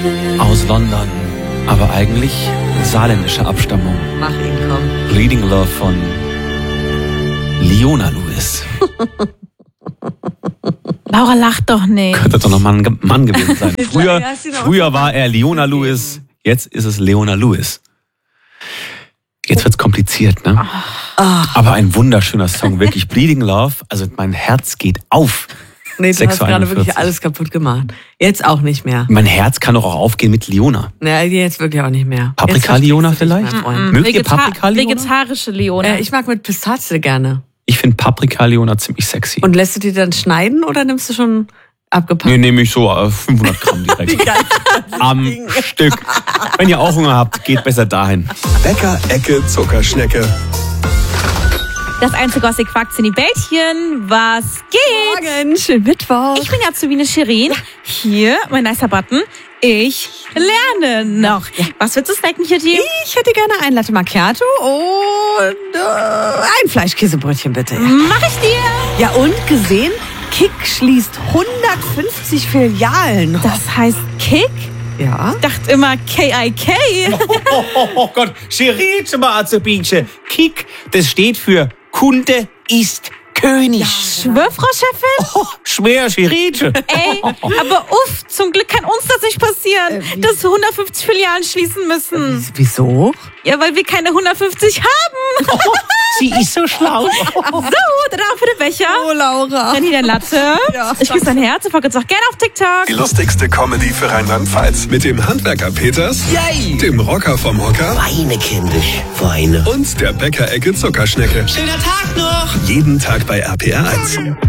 Aus London, aber eigentlich saarländische Abstammung. Mach ihn, komm. Bleeding Love von Leona Lewis. Laura lacht doch nicht. Könnte doch noch mal ein Mann gewesen sein. Früher war er Leona Lewis, jetzt ist es Leona Lewis. Jetzt wird's kompliziert, ne? Aber ein wunderschöner Song, wirklich Bleeding Love. Also mein Herz geht auf. Nee, du hast gerade wirklich alles kaputt gemacht. Jetzt auch nicht mehr. Mein Herz kann doch auch aufgehen mit Leona. Ja, jetzt wirklich auch nicht mehr. Paprika-Leona vielleicht? Mögt ihr Paprika-Leona? Vegetarische Leona. Ich mag mit Pistazie gerne. Ich finde Paprika-Leona ziemlich sexy. Und lässt du die dann schneiden oder nimmst du schon abgepackt? Nee, nehme ich so 500 Gramm direkt. Am Stück. Wenn ihr auch Hunger habt, geht besser dahin. Bäcker-Ecke Zuckerschnecke. Das einzige, was ihr quackt, sind die Bällchen. Was geht? Morgen, schönen Mittwoch. Ich bin Azubine Shirin. Hier, mein nicer Button. Ich lerne noch. Was willst du snacken hier, Team? Ich hätte gerne ein Latte Macchiato und ein Fleischkäsebrötchen, bitte. Mach ich dir. Ja, und gesehen, Kick schließt 150 Filialen. Das heißt Kick? Ja. Ich dachte immer K-I-K. Oh Gott, Shirin, mal Azubinchen. Kick, das steht für Kunde ist König. Schwör, Frau Chefin? Oh, schwer, Shirin. Ey, aber uff, zum Glück kann uns das nicht passieren, dass wir 150 Filialen schließen müssen. Wieso? Ja, weil wir keine 150 haben. Sie ist so schlau. So, dann auch für den Becher. Oh, Laura. Dann hier der Latte. Ja. Ich küsse dein Herz und folge uns auch gerne auf TikTok. Die lustigste Comedy für Rheinland-Pfalz. Mit dem Handwerker Peters, Yay! dem Rocker vom Hocker Weine, kindisch, Weine. und der Bäcker-Ecke Zuckerschnecke. Schöner Tag noch! Jeden Tag bei RPR 1.